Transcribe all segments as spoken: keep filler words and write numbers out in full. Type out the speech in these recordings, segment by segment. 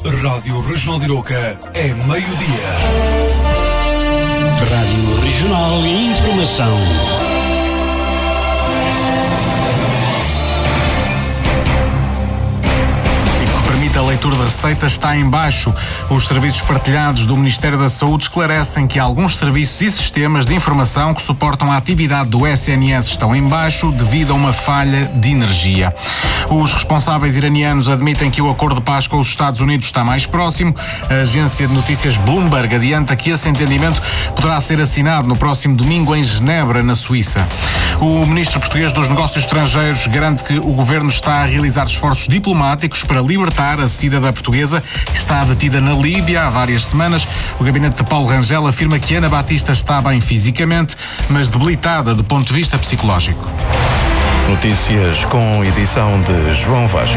Rádio Regional de Iroca é meio-dia. Rádio Regional e Informação. A leitura da receita está em baixo. Os serviços partilhados do Ministério da Saúde esclarecem que alguns serviços e sistemas de informação que suportam a atividade do S N S estão em baixo devido a uma falha de energia. Os responsáveis iranianos admitem que o acordo de paz com os Estados Unidos está mais próximo. A agência de notícias Bloomberg adianta que esse entendimento poderá ser assinado no próximo domingo em Genebra, na Suíça. O ministro português dos Negócios Estrangeiros garante que o governo está a realizar esforços diplomáticos para libertar a cidadã portuguesa que está detida na Líbia há várias semanas. O gabinete de Paulo Rangel afirma que Ana Batista está bem fisicamente, mas debilitada do ponto de vista psicológico. Notícias com edição de João Vasco.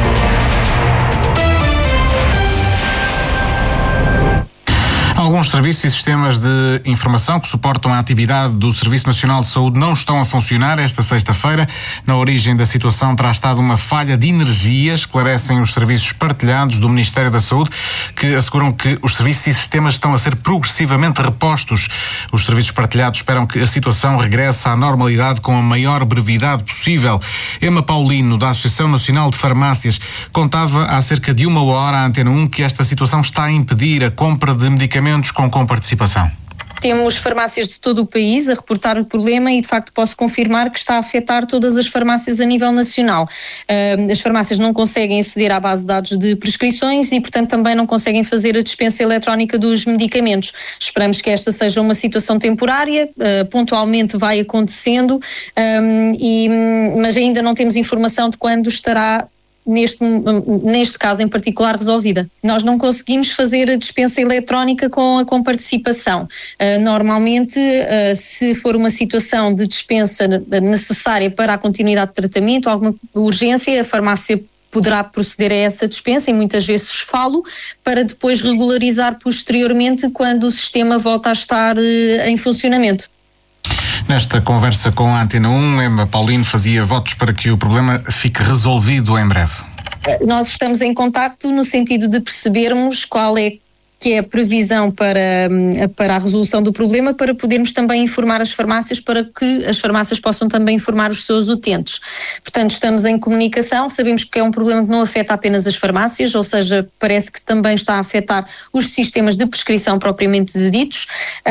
Alguns serviços e sistemas de informação que suportam a atividade do Serviço Nacional de Saúde não estão a funcionar esta sexta-feira. Na origem da situação terá estado uma falha de energia, esclarecem os serviços partilhados do Ministério da Saúde, que asseguram que os serviços e sistemas estão a ser progressivamente repostos. Os serviços partilhados esperam que a situação regresse à normalidade com a maior brevidade possível. Emma Paulino, da Associação Nacional de Farmácias, contava há cerca de uma hora à Antena um que esta situação está a impedir a compra de medicamentos com comparticipação. Temos farmácias de todo o país a reportar o problema e, de facto, posso confirmar que está a afetar todas as farmácias a nível nacional. Uh, as farmácias não conseguem aceder à base de dados de prescrições e, portanto, também não conseguem fazer a dispensa eletrónica dos medicamentos. Esperamos que esta seja uma situação temporária, uh, pontualmente vai acontecendo, um, e, mas ainda não temos informação de quando estará Neste, neste caso em particular resolvida. Nós não conseguimos fazer a dispensa eletrónica com a comparticipação. Uh, normalmente, uh, se for uma situação de dispensa necessária para a continuidade de tratamento, alguma urgência, a farmácia poderá proceder a essa dispensa e muitas vezes falo para depois regularizar posteriormente quando o sistema volta a estar uh, em funcionamento. Nesta conversa com a Antena um, Emma Paulino fazia votos para que o problema fique resolvido em breve. Nós estamos em contacto no sentido de percebermos qual é que é a previsão para, para a resolução do problema, para podermos também informar as farmácias, para que as farmácias possam também informar os seus utentes. Portanto, estamos em comunicação, sabemos que é um problema que não afeta apenas as farmácias, ou seja, parece que também está a afetar os sistemas de prescrição propriamente ditos,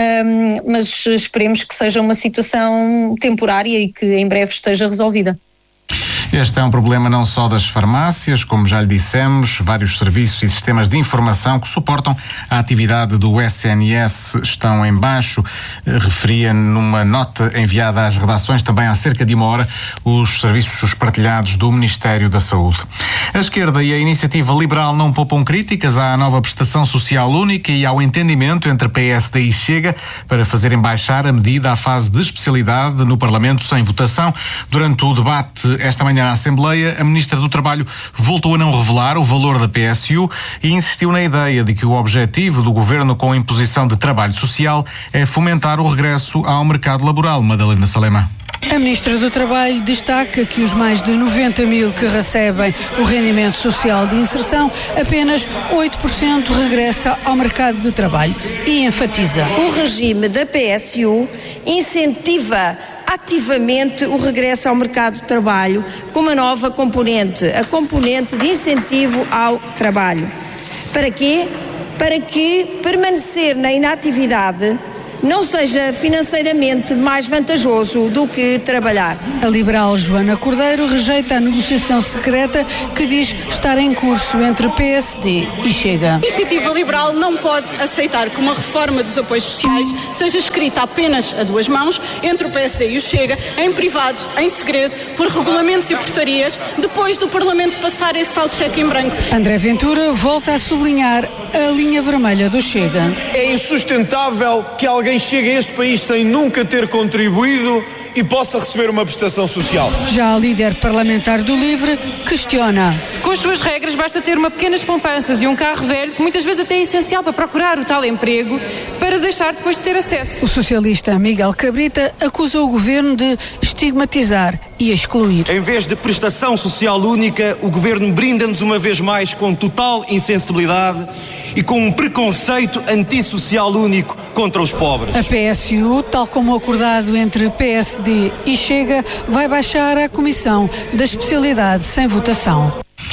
um, mas esperemos que seja uma situação temporária e que em breve esteja resolvida. Este é um problema não só das farmácias, como já lhe dissemos, vários serviços e sistemas de informação que suportam a atividade do S N S estão em baixo. Referia numa nota enviada às redações também há cerca de uma hora os serviços partilhados do Ministério da Saúde. A esquerda e a Iniciativa Liberal não poupam críticas à nova prestação social única e ao entendimento entre P S D e Chega para fazerem baixar a medida à fase de especialidade no Parlamento sem votação. Durante o debate esta manhã na Assembleia, a Ministra do Trabalho voltou a não revelar o valor da P S U e insistiu na ideia de que o objetivo do Governo com a imposição de trabalho social é fomentar o regresso ao mercado laboral. Madalena Salema. A Ministra do Trabalho destaca que os mais de noventa mil que recebem o rendimento social de inserção, apenas oito por cento regressa ao mercado de trabalho e enfatiza. O regime da P S U incentiva ativamente o regresso ao mercado de trabalho com uma nova componente, a componente de incentivo ao trabalho. Para quê? Para que permanecer na inatividade não seja financeiramente mais vantajoso do que trabalhar. A liberal Joana Cordeiro rejeita a negociação secreta que diz estar em curso entre P S D e Chega. A Iniciativa Liberal não pode aceitar que uma reforma dos apoios sociais seja escrita apenas a duas mãos entre o P S D e o Chega, em privado, em segredo, por regulamentos e portarias, depois do Parlamento passar esse tal cheque em branco. André Ventura volta a sublinhar a linha vermelha do Chega. É insustentável que alguém chegue a este país sem nunca ter contribuído e possa receber uma prestação social. Já a líder parlamentar do LIVRE questiona. Com as suas regras basta ter uma pequenas poupanças e um carro velho, que muitas vezes até é essencial para procurar o tal emprego, para deixar depois de ter acesso. O socialista Miguel Cabrita acusou o governo de estigmatizar e excluir. Em vez de prestação social única, o governo brinda-nos uma vez mais com total insensibilidade e com um preconceito antissocial único contra os pobres. A P S U, tal como acordado entre P S D e Chega, vai baixar à Comissão da Especialidade sem votação.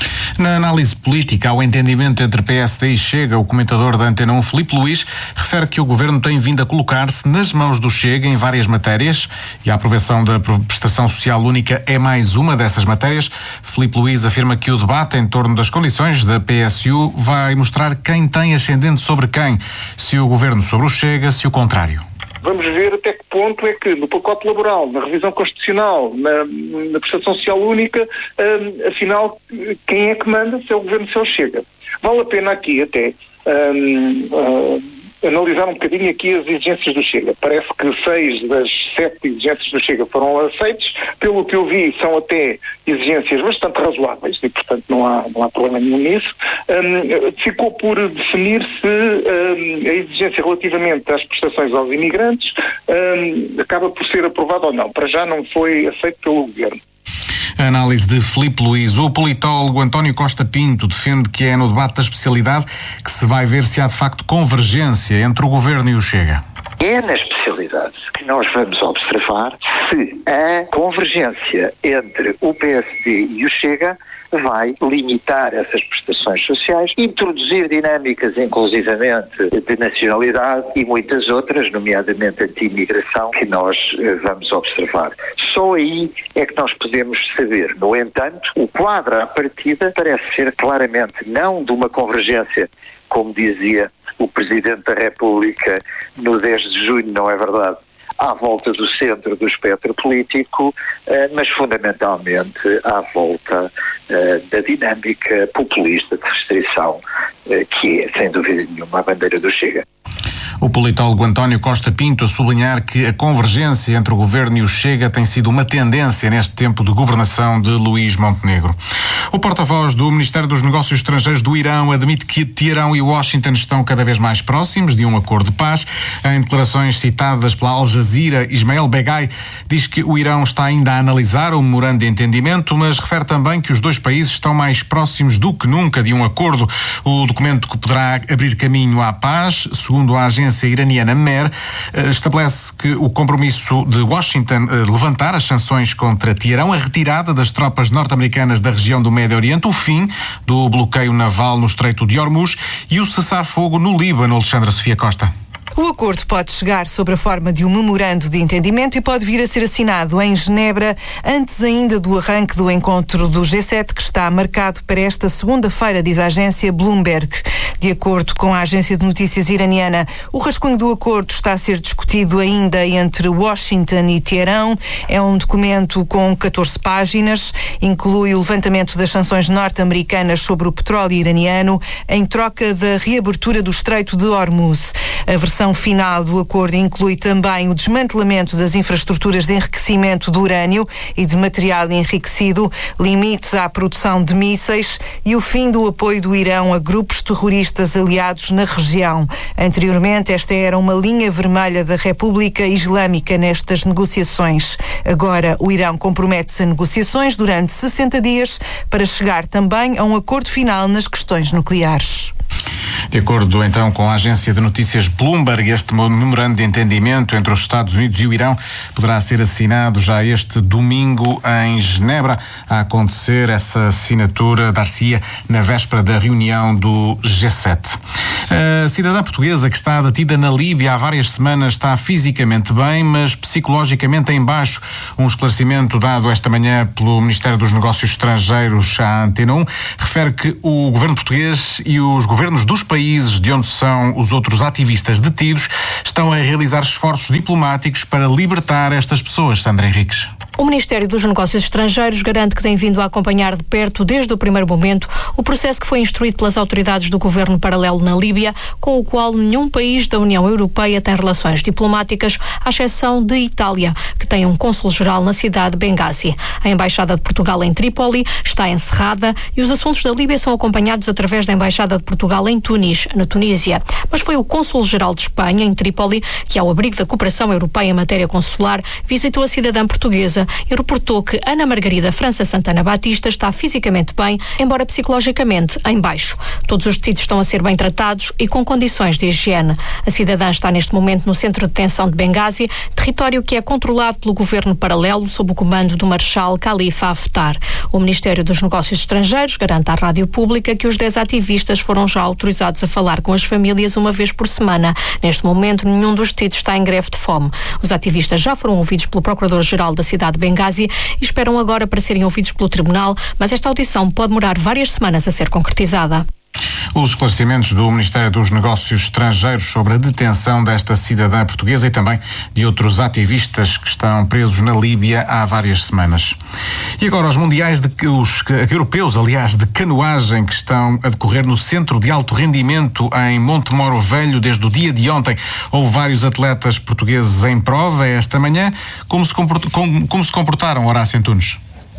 Na análise política ao entendimento entre P S D e Chega, o comentador da Antena um, Filipe Luís, refere que o governo tem vindo a colocar-se nas mãos do Chega em várias matérias e a aprovação da prestação social única é mais uma dessas matérias. Filipe Luís afirma que o debate em torno das condições da P S U vai mostrar quem tem ascendente sobre quem, se o governo sobre o Chega, se o contrário. Vamos ver até que ponto é que no pacote laboral, na revisão constitucional, na, na prestação social única, hum, afinal, quem é que manda, se é o governo, se é o Chega. Vale a pena aqui até hum, hum, analisar um bocadinho aqui as exigências do Chega. Parece que seis das sete exigências do Chega foram aceitas. Pelo que eu vi, são até exigências bastante razoáveis e, portanto, não há, não há problema nenhum nisso. Um, ficou por definir se um, a exigência relativamente às prestações aos imigrantes um, acaba por ser aprovada ou não. Para já não foi aceito pelo governo. A análise de Filipe Luís. O politólogo António Costa Pinto defende que é no debate da especialidade que se vai ver se há de facto convergência entre o governo e o Chega. É na especialidade que nós vamos observar se a convergência entre o P S D e o Chega vai limitar essas prestações sociais, introduzir dinâmicas inclusivamente de nacionalidade e muitas outras, nomeadamente anti-imigração, que nós eh, vamos observar. Só aí é que nós podemos saber. No entanto, o quadro à partida parece ser claramente não de uma convergência, como dizia o Presidente da República no dez de junho, não é verdade? À volta do centro do espectro político, mas fundamentalmente à volta da dinâmica populista de restrição, que é, sem dúvida nenhuma, a bandeira do Chega. O politólogo António Costa Pinto a sublinhar que a convergência entre o governo e o Chega tem sido uma tendência neste tempo de governação de Luís Montenegro. O porta-voz do Ministério dos Negócios Estrangeiros do Irão admite que Teherão e Washington estão cada vez mais próximos de um acordo de paz. Em declarações citadas pela Al Jazeera, Ismael Begai diz que o Irão está ainda a analisar o memorando de entendimento, mas refere também que os dois países estão mais próximos do que nunca de um acordo. O documento que poderá abrir caminho à paz, segundo a agência iraniana M E R, estabelece que o compromisso de Washington levantar as sanções contra Teherão, a retirada das tropas norte-americanas da região do Médio Oriente, o fim do bloqueio naval no Estreito de Hormuz e o cessar-fogo no Líbano. Alexandra Sofia Costa. O acordo pode chegar sob a forma de um memorando de entendimento e pode vir a ser assinado em Genebra antes ainda do arranque do encontro do G sete, que está marcado para esta segunda-feira, diz a agência Bloomberg. De acordo com a agência de notícias iraniana, o rascunho do acordo está a ser discutido ainda entre Washington e Teherão. É um documento com catorze páginas, inclui o levantamento das sanções norte-americanas sobre o petróleo iraniano em troca da reabertura do Estreito de Hormuz. A versão final do acordo inclui também o desmantelamento das infraestruturas de enriquecimento de urânio e de material enriquecido, limites à produção de mísseis e o fim do apoio do Irão a grupos terroristas aliados na região. Anteriormente, esta era uma linha vermelha da República Islâmica nestas negociações. Agora, o Irão compromete-se a negociações durante sessenta dias para chegar também a um acordo final nas questões nucleares. De acordo, então, com a agência de notícias Bloomberg, este memorando de entendimento entre os Estados Unidos e o Irão poderá ser assinado já este domingo em Genebra. A acontecer essa assinatura dar-se-ia na véspera da reunião do G sete. A cidadã portuguesa que está detida na Líbia há várias semanas está fisicamente bem, mas psicologicamente em baixo. Um esclarecimento dado esta manhã pelo Ministério dos Negócios Estrangeiros à Antena um refere que o governo português e os governos dos países de onde são os outros ativistas detidos estão a realizar esforços diplomáticos para libertar estas pessoas. Sandra Henriques. O Ministério dos Negócios Estrangeiros garante que tem vindo a acompanhar de perto, desde o primeiro momento, o processo que foi instruído pelas autoridades do governo paralelo na Líbia, com o qual nenhum país da União Europeia tem relações diplomáticas, à exceção de Itália, que tem um cônsul-geral na cidade de Benghazi. A Embaixada de Portugal em Trípoli está encerrada e os assuntos da Líbia são acompanhados através da Embaixada de Portugal em Tunis, na Tunísia. Mas foi o cônsul-geral de Espanha, em Trípoli, que, ao abrigo da cooperação europeia em matéria consular, visitou a cidadã portuguesa e reportou que Ana Margarida França Santana Batista está fisicamente bem, embora psicologicamente em baixo. Todos os detidos estão a ser bem tratados e com condições de higiene. A cidadã está neste momento no centro de detenção de Benghazi, território que é controlado pelo governo paralelo sob o comando do Marechal Khalifa Haftar. O Ministério dos Negócios Estrangeiros garante à Rádio Pública que os dez ativistas foram já autorizados a falar com as famílias uma vez por semana. Neste momento, nenhum dos detidos está em greve de fome. Os ativistas já foram ouvidos pelo Procurador-Geral da cidade de Benghazi e esperam agora para serem ouvidos pelo Tribunal, mas esta audição pode demorar várias semanas a ser concretizada. Os esclarecimentos do Ministério dos Negócios Estrangeiros sobre a detenção desta cidadã portuguesa e também de outros ativistas que estão presos na Líbia há várias semanas. E agora os mundiais, de, os europeus, aliás, de canoagem que estão a decorrer no Centro de Alto Rendimento em Montemoro Velho desde o dia de ontem. Houve vários atletas portugueses em prova esta manhã. Como se, comport, como, como se comportaram, Horácio Antunes?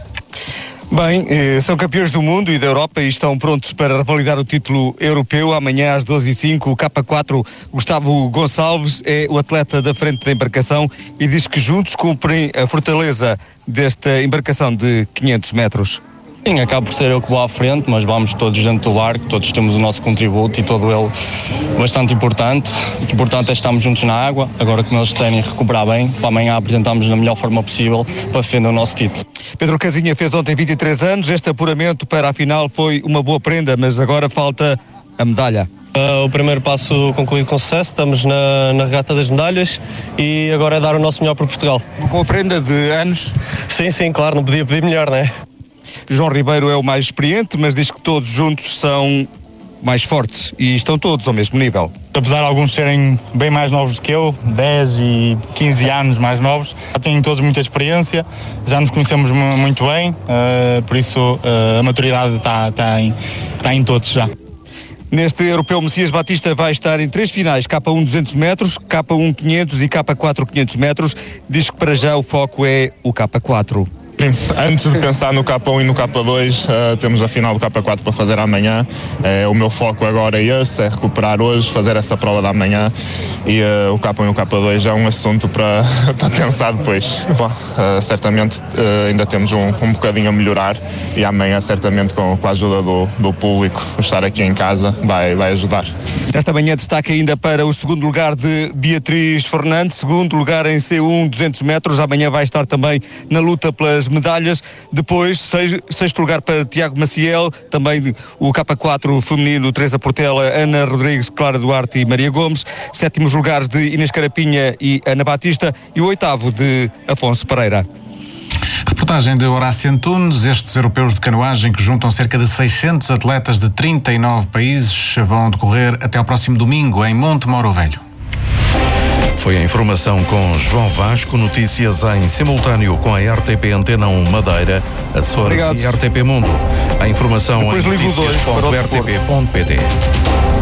Bem, são campeões do mundo e da Europa e estão prontos para revalidar o título europeu. Amanhã às doze e cinco, o K quatro, Gustavo Gonçalves é o atleta da frente da embarcação e diz que juntos cumprem a fortaleza desta embarcação de quinhentos metros. Sim, acaba por ser eu que vou à frente, mas vamos todos dentro do barco, todos temos o nosso contributo e todo ele bastante importante. O que importante é estarmos juntos na água, agora como eles disserem recuperar bem, para amanhã apresentarmos da melhor forma possível para defender o nosso título. Pedro Casinha fez ontem vinte e três anos, este apuramento para a final foi uma boa prenda, mas agora falta a medalha. Uh, o primeiro passo concluído com sucesso, estamos na, na regata das medalhas e agora é dar o nosso melhor para Portugal. Uma boa prenda de anos? Sim, sim, claro, não podia pedir melhor, não é? João Ribeiro é o mais experiente, mas diz que todos juntos são mais fortes e estão todos ao mesmo nível. Apesar de alguns serem bem mais novos do que eu, dez e quinze anos mais novos, já têm todos muita experiência, já nos conhecemos muito bem, uh, por isso uh, a maturidade está, está, em, está em todos já. Neste europeu, Messias Batista vai estar em três finais, K um duzentos metros, K um quinhentos e K quatro quinhentos metros. Diz que para já o foco é o K quatro. Antes de pensar no K um e no K dois, uh, temos a final do K quatro para fazer amanhã. Uh, o meu foco agora é esse, é recuperar hoje, fazer essa prova da manhã e uh, o K um e o K dois é um assunto para, para pensar depois. Bom, uh, certamente uh, ainda temos um, um bocadinho a melhorar e amanhã certamente com, com a ajuda do, do público, estar aqui em casa vai, vai ajudar. Esta manhã destaca ainda para o segundo lugar de Beatriz Fernandes, segundo lugar em C um duzentos metros, amanhã vai estar também na luta pelas medalhas. Depois, seis, sexto lugar para Tiago Maciel, também o K quatro feminino, Teresa Portela, Ana Rodrigues, Clara Duarte e Maria Gomes. Sétimos lugares de Inês Carapinha e Ana Batista e o oitavo de Afonso Pereira. Reportagem de Horácio Antunes. Estes europeus de canoagem, que juntam cerca de seiscentos atletas de trinta e nove países, vão decorrer até ao próximo domingo em Montemoro Velho. Foi a informação com João Vasco, notícias em simultâneo com a R T P Antena um Madeira, Açores e R T P Mundo. A informação em notícias ponto r t p ponto p t.